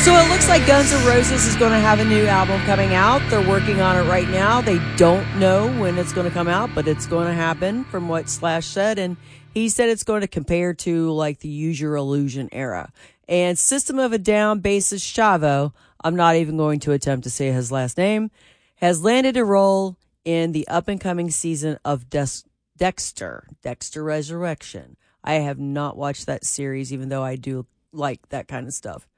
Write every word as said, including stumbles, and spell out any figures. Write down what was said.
So it looks like Guns N' Roses is going to have a new album coming out. They're working on it right now. They don't know when it's going to come out, but it's going to happen from what Slash said. And he said it's going to compare to like the Use Your Illusion era. And System of a Down bassist Chavo, I'm not even going to attempt to say his last name, has landed a role in the up-and-coming season of Des- Dexter, Dexter Resurrection. I have not watched that series, even though I do like that kind of stuff.